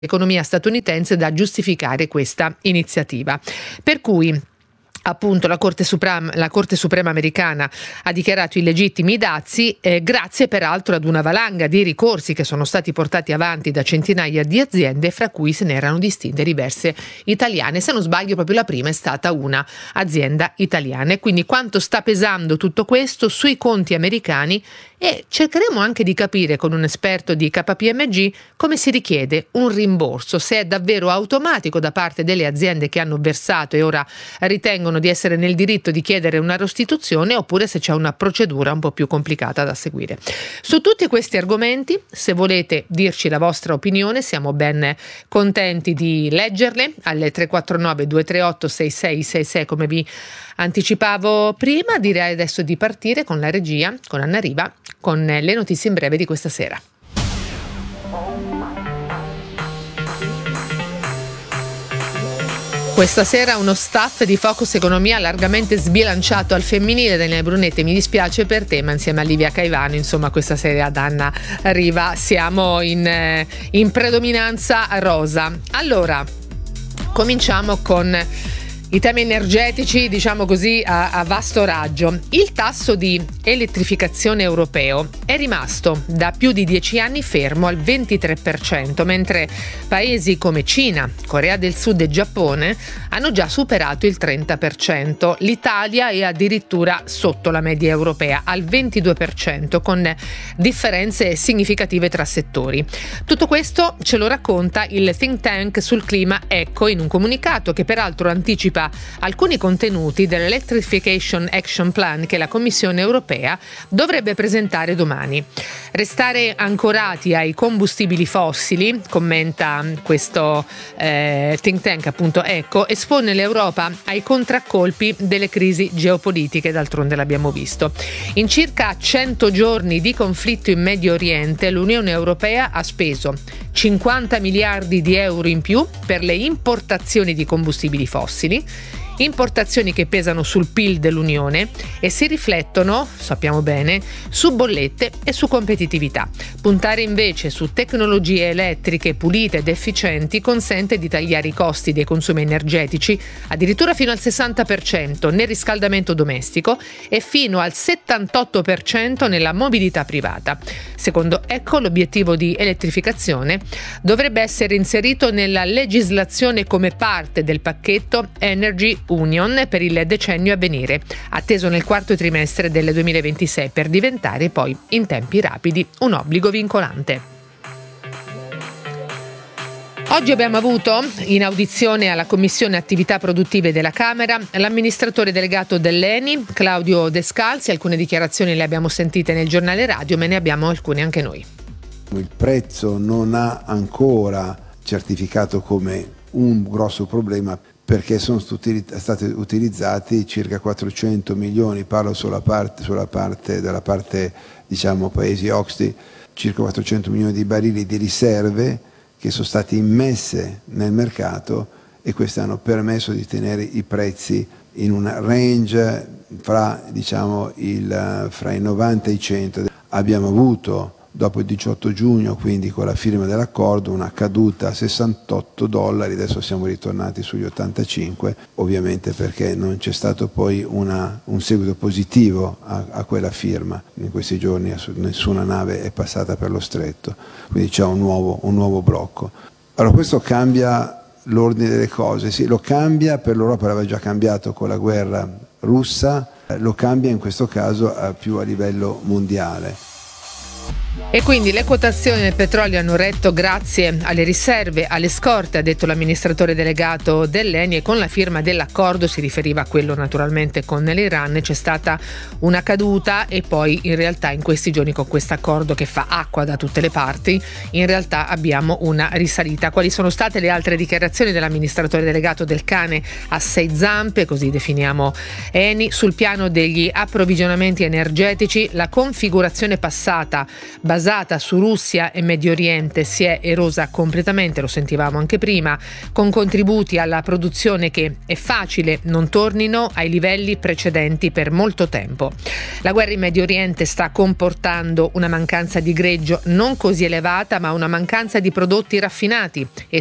economia statunitense da giustificare questa iniziativa. Per cui appunto la Corte Suprema americana ha dichiarato illegittimi i dazi, grazie peraltro ad una valanga di ricorsi che sono stati portati avanti da centinaia di aziende, fra cui se ne erano distinte diverse italiane. Se non sbaglio proprio la prima è stata una azienda italiana. E quindi quanto sta pesando tutto questo sui conti americani, e cercheremo anche di capire con un esperto di KPMG come si richiede un rimborso, se è davvero automatico da parte delle aziende che hanno versato e ora ritengono di essere nel diritto di chiedere una restituzione, oppure se c'è una procedura un po' più complicata da seguire. Su tutti questi argomenti, se volete dirci la vostra opinione, siamo ben contenti di leggerle alle 349 238 6666, come vi anticipavo prima. Direi adesso di partire con la regia, con Anna Riva, con le notizie in breve di questa sera. Questa sera uno staff di Focus Economia largamente sbilanciato al femminile. Daniele Brunetti, mi dispiace per te, ma insieme a Livia Caivano, insomma, questa sera ad Anna Riva siamo in predominanza rosa. Allora, cominciamo con i temi energetici, diciamo così, a vasto raggio. Il tasso di elettrificazione europeo è rimasto da più di 10 anni fermo al 23%, mentre paesi come Cina, Corea del Sud e Giappone hanno già superato il 30%. L'Italia è addirittura sotto la media europea, al 22%, con differenze significative tra settori. Tutto questo ce lo racconta il think tank sul clima ECO in un comunicato che peraltro anticipa alcuni contenuti dell'Electrification Action Plan che la Commissione europea dovrebbe presentare domani. Restare ancorati ai combustibili fossili, commenta questo think tank appunto ECO, espone l'Europa ai contraccolpi delle crisi geopolitiche, d'altronde l'abbiamo visto. In circa 100 giorni di conflitto in Medio Oriente, l'Unione Europea ha speso 50 miliardi di euro in più per le importazioni di combustibili fossili, importazioni che pesano sul PIL dell'Unione e si riflettono, sappiamo bene, su bollette e su competitività. Puntare invece su tecnologie elettriche pulite ed efficienti consente di tagliare i costi dei consumi energetici addirittura fino al 60% nel riscaldamento domestico e fino al 78% nella mobilità privata. Secondo ECO, l'obiettivo di elettrificazione dovrebbe essere inserito nella legislazione come parte del pacchetto Energy Union per il decennio a venire, atteso nel quarto trimestre del 2026, per diventare poi in tempi rapidi un obbligo vincolante. Oggi abbiamo avuto in audizione alla Commissione Attività Produttive della Camera l'amministratore delegato dell'ENI, Claudio Descalzi. Alcune dichiarazioni le abbiamo sentite nel giornale radio, ma ne abbiamo alcune anche noi. Il prezzo non ha ancora certificato come un grosso problema, perché sono stati utilizzati circa 400 milioni, parlo della parte diciamo paesi OXTI, circa 400 milioni di barili di riserve che sono state immesse nel mercato, e queste hanno permesso di tenere i prezzi in una range fra i 90 e i 100. Abbiamo avuto dopo il 18 giugno, quindi con la firma dell'accordo, una caduta a $68, adesso siamo ritornati sugli 85, ovviamente perché non c'è stato poi un seguito positivo a quella firma. In questi giorni nessuna nave è passata per lo stretto, quindi c'è un nuovo blocco. Allora questo cambia l'ordine delle cose, sì, lo cambia per l'Europa, l'aveva già cambiato con la guerra russa, lo cambia in questo caso più a livello mondiale. E quindi le quotazioni del petrolio hanno retto grazie alle riserve, alle scorte, ha detto l'amministratore delegato dell'ENI, e con la firma dell'accordo, si riferiva a quello naturalmente con l'Iran, c'è stata una caduta, e poi in realtà in questi giorni con questo accordo che fa acqua da tutte le parti, in realtà abbiamo una risalita. Quali sono state le altre dichiarazioni dell'amministratore delegato del cane a 6 zampe, così definiamo ENI, sul piano degli approvvigionamenti energetici? La configurazione passata basata su Russia e Medio Oriente si è erosa completamente, lo sentivamo anche prima, con contributi alla produzione che è facile non tornino ai livelli precedenti per molto tempo. La guerra in Medio Oriente sta comportando una mancanza di greggio non così elevata, ma una mancanza di prodotti raffinati e